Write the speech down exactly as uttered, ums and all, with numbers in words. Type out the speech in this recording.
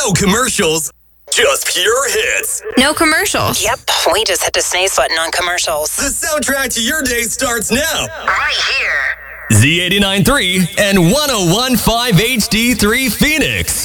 No commercials, just pure hits. No commercials. Yep, we just hit the snooze button on commercials. The soundtrack to your day starts now. Right here. Z eighty-nine point three and one oh one point five H D three Phoenix.